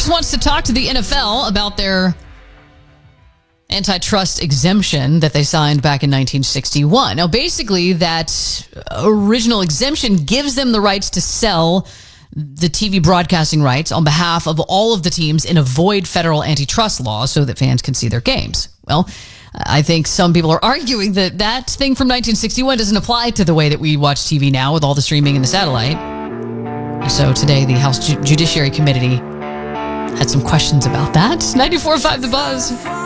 House wants to talk to the NFL about their antitrust exemption that they signed back in 1961. Now, basically, that original exemption gives them the rights to sell the TV broadcasting rights on behalf of all of the teams and avoid federal antitrust laws so that fans can see their games. Well, I think some people are arguing that that thing from 1961 doesn't apply to the way that we watch TV now with all the streaming and the satellite. So today, the House Judiciary Committee had some questions about that. 94.5 The Buzz.